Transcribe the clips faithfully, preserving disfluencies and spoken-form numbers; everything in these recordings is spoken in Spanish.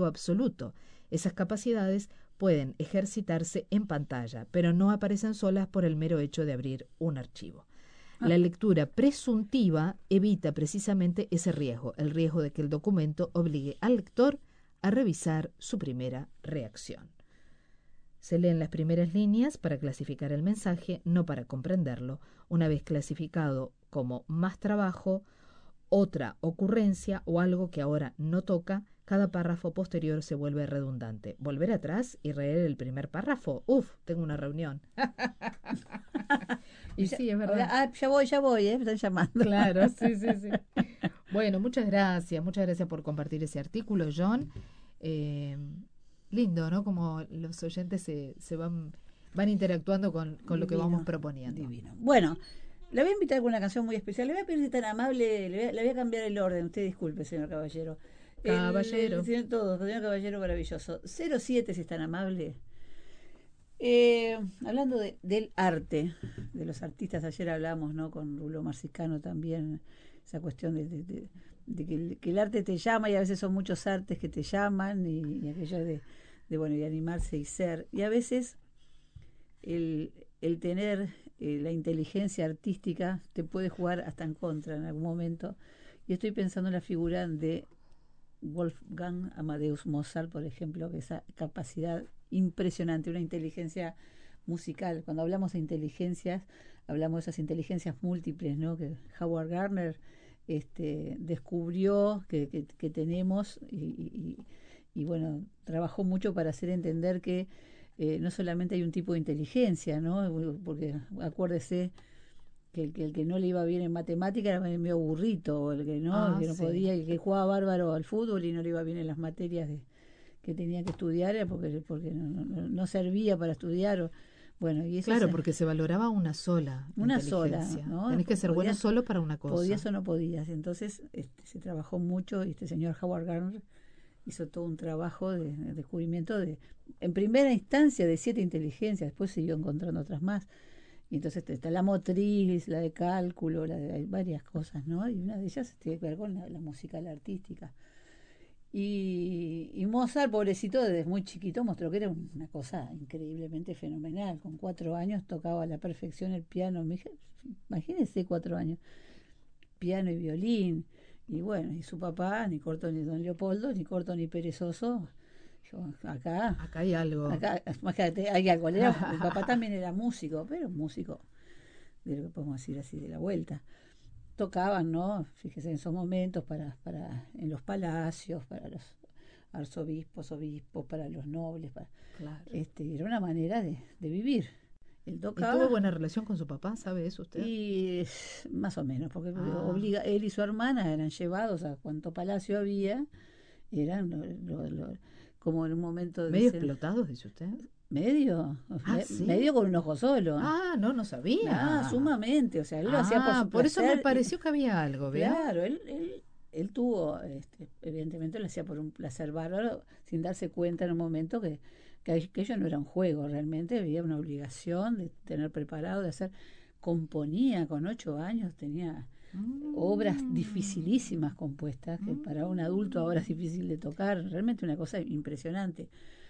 enemigo absoluto. Esas capacidades pueden ejercitarse en pantalla, pero no aparecen solas por el mero hecho de abrir un archivo. La lectura presuntiva evita precisamente ese riesgo, el riesgo de que el documento obligue al lector a revisar su primera reacción. Se leen las primeras líneas para clasificar el mensaje, no para comprenderlo. Una vez clasificado como más trabajo, otra ocurrencia o algo que ahora no toca, cada párrafo posterior se vuelve redundante. Volver atrás y leer el primer párrafo. Uf, tengo una reunión. Y ya, sí, es verdad. Hola, ah, ya voy, ya voy, ¿eh? Me están llamando. Claro, sí, sí, sí. Bueno, muchas gracias, muchas gracias por compartir ese artículo, John. Eh, lindo, ¿no? Como los oyentes se, se van, van interactuando con, con lo que vamos proponiendo. Divino. Bueno, le voy a invitar con una canción muy especial. Le voy a pedir si tan amable, le voy a, le voy a cambiar el orden. Usted disculpe, señor Caballero. Caballero. El, el, todo, señor Caballero maravilloso. cero siete, si es tan amable. Eh, hablando de, del arte, de los artistas, ayer hablamos, ¿no? Con Rulo Marciscano también, esa cuestión de, de, de, de que, el, que, el, arte te llama, y a veces son muchos artes que te llaman, y, y aquello de, de, bueno, de animarse y ser, y a veces el, el tener eh, la inteligencia artística te puede jugar hasta en contra en algún momento, y estoy pensando en la figura de Wolfgang Amadeus Mozart, por ejemplo, que esa capacidad impresionante, una inteligencia musical. Cuando hablamos de inteligencias, hablamos de esas inteligencias múltiples, ¿no? Que Howard Gardner este, descubrió que, que, que tenemos y, y, y, bueno, trabajó mucho para hacer entender que eh, no solamente hay un tipo de inteligencia, ¿no? Porque acuérdese que el, que el que no le iba bien en matemática era medio burrito, o el que no, ah, el que no sí. podía, el que jugaba bárbaro al fútbol y no le iba bien en las materias de, que tenía que estudiar, era porque, porque no, no, no servía para estudiar. O, bueno, y eso claro, se, porque se valoraba una sola una sola, ¿no? Tenés que ser podías, bueno solo para una cosa. Podías o no podías. Entonces este, se trabajó mucho, y este señor Howard Gardner hizo todo un trabajo de, de descubrimiento de, en primera instancia, de siete inteligencias, después siguió encontrando otras más. Y entonces está la motriz, la de cálculo, la de, hay varias cosas, ¿no? Y una de ellas tiene que ver con la, la música, la artística. Y, y Mozart, pobrecito, desde muy chiquito mostró que era una cosa increíblemente fenomenal. Con cuatro años tocaba a la perfección el piano. Imagínense cuatro años. Piano y violín. Y bueno, y su papá, ni corto ni don Leopoldo, ni corto ni perezoso. Acá, acá hay algo. Acá, imagínate, hay algo. Era, mi papá también era músico, pero músico, de lo que podemos decir así, de la vuelta. Tocaban, ¿no? Fíjese, en esos momentos, para, para en los palacios, para los arzobispos, obispos, para los nobles. Para, claro. este, era una manera de, de vivir. Él tocaba. ¿Y tuvo buena relación con su papá? ¿Sabe eso usted? Y más o menos, porque ah. obliga, él y su hermana eran llevados a cuanto palacio había, eran lo, lo, lo, como en un momento... ¿Medio dicen, explotados, dice usted? ¿Medio? Ah, me, ¿sí? Medio con un ojo solo. Ah, no, no sabía. Ah, sumamente, o sea, él ah, lo hacía por su por placer. eso me pareció que había algo, ¿verdad? Claro, él, él, él tuvo, este, evidentemente lo hacía por un placer bárbaro, sin darse cuenta en un momento que, que aquello no era un juego, realmente había una obligación de tener preparado, de hacer, componía con ocho años, tenía mm. obras dificilísimas compuestas, que mm. para un adulto ahora es difícil de tocar, realmente una cosa impresionante.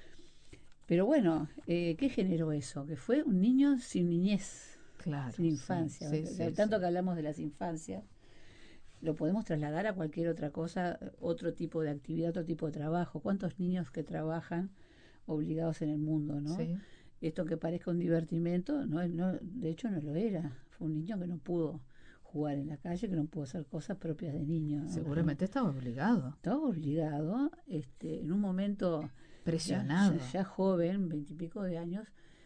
Pero bueno, eh, ¿qué generó eso? Que fue un niño sin niñez, claro, sin infancia. Sí, sí, sí, tanto sí. que hablamos de las infancias, lo podemos trasladar a cualquier otra cosa, otro tipo de actividad, otro tipo de trabajo. ¿Cuántos niños que trabajan obligados en el mundo, no? Sí. Esto que parezca un divertimento, no, no, de hecho no lo era. Fue un niño que no pudo jugar en la calle, que no pudo hacer cosas propias de niño, ¿no? Seguramente estaba obligado. Estaba obligado, este, en un momento presionado, ya, ya, ya joven, veintipico de años,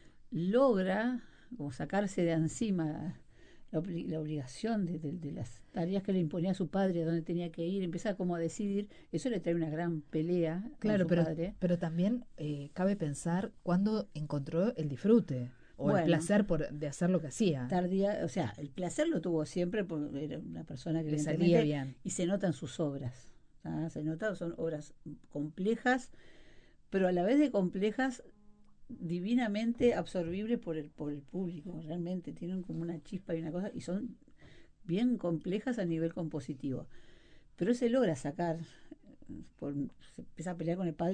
logra como sacarse de encima la, la obligación de, de, de las tareas que le imponía a su padre, a dónde tenía que ir, empieza como a decidir. Eso le trae una gran pelea claro, a su pero, padre. Pero también eh, cabe pensar cuándo encontró el disfrute o bueno, el placer por, de hacer lo que hacía. Tardía, o sea, el placer lo tuvo siempre porque era una persona que le salía bien. Y se nota en sus obras. ¿Ah? Se nota, son obras complejas, pero a la vez de complejas, divinamente absorbibles por el, por el público. Realmente tienen como una chispa y una cosa, y son bien complejas a nivel compositivo. Pero él se logra sacar, por, se empieza a pelear con el padre